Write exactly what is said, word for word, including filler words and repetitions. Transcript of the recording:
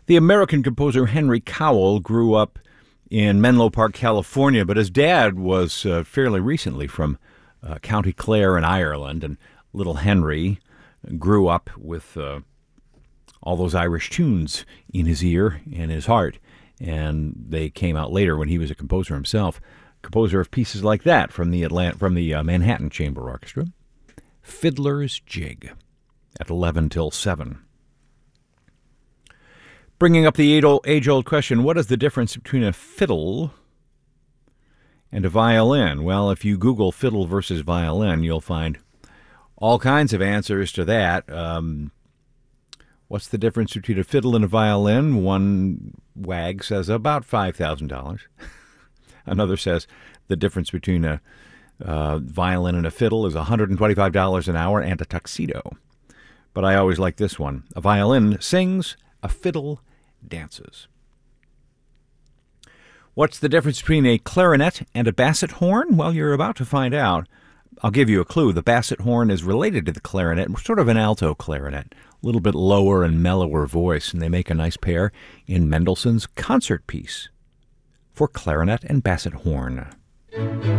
The American composer Henry Cowell grew up in Menlo Park, California, but his dad was uh, fairly recently from uh, County Clare in Ireland, and little Henry grew up with uh, all those Irish tunes in his ear and his heart, and they came out later when he was a composer himself, composer of pieces like that from the Atlanta, from the uh, Manhattan Chamber Orchestra, Fiddler's Jig, at eleven till seven. Bringing up the age-old question, what is the difference between a fiddle and a violin? Well, if you Google fiddle versus violin, you'll find all kinds of answers to that. Um, what's the difference between a fiddle and a violin? One wag says about five thousand dollars. Another says the difference between a uh, violin and a fiddle is one hundred twenty-five dollars an hour and a tuxedo. But I always like this one. A violin sings, a fiddle dances. What's the difference between a clarinet and a basset horn? Well, you're about to find out. I'll give you a clue. The basset horn is related to the clarinet, sort of an alto clarinet, a little bit lower and mellower voice, and they make a nice pair in Mendelssohn's concert piece for clarinet and basset horn.